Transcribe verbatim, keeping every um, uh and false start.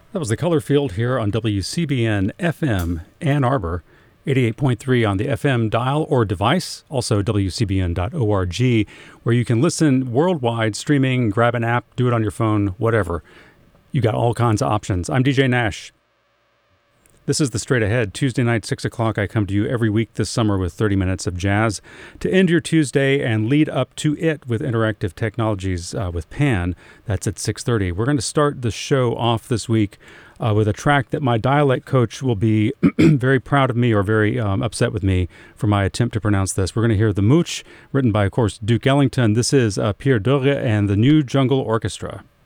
That was the Color Field here on W C B N F M Ann Arbor, eighty-eight point three on the F M dial or device, also W C B N dot org, where you can listen worldwide, streaming, grab an app, do it on your phone, whatever. You got all kinds of options. I'm D J Nash. This is The Straight Ahead. Tuesday night, six o'clock. I come to you every week this summer with thirty minutes of jazz to end your Tuesday and lead up to it with interactive technologies uh, with Pan. That's at six thirty. We're going to start the show off this week uh, with a track that my dialect coach will be very proud of me or very um, upset with me for my attempt to pronounce this. We're going to hear The Mooch, written by, of course, Duke Ellington. This is uh, Pierre Doret and the New Jungle Orchestra.